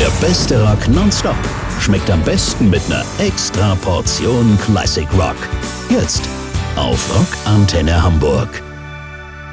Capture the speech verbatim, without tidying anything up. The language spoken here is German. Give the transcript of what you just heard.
Der beste Rock nonstop schmeckt am besten mit einer extra Portion Classic Rock. Jetzt auf Rock Antenne Hamburg.